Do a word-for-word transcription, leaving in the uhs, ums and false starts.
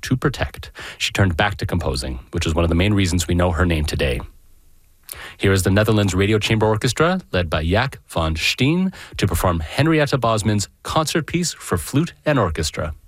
to protect, she turned back to composing, which is one of the main reasons we know her name today. Here is the Netherlands Radio Chamber Orchestra, led by Jaak van Steen, to perform Henrietta Bosman's concert piece for flute and orchestra.